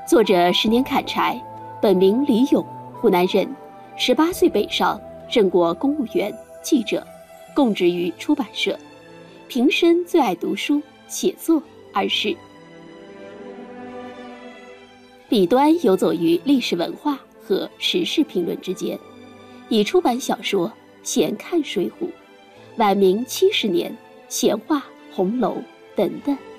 作者时年砍柴，本名李勇，湖南人，18岁北上，任过公务员、记者，供职于出版社。平生最爱读书、写作二事。笔端游走于历史文化和时事评论之间，已出版小说《闲看水浒》，晚明70年闲话《红楼》等等。